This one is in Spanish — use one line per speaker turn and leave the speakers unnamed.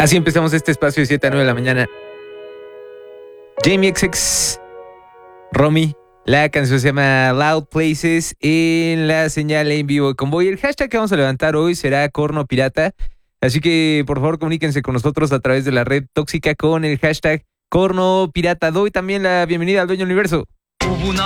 Así empezamos este espacio de 7 a 9 de la mañana. Jamie XX, Romy, la canción se llama Loud Places en la señal en vivo de Convoy. El hashtag que vamos a levantar hoy será Corno Pirata. Así que por favor comuníquense con nosotros a través de la red tóxica con el hashtag Corno Pirata. Doy también la bienvenida al Dueño Universo.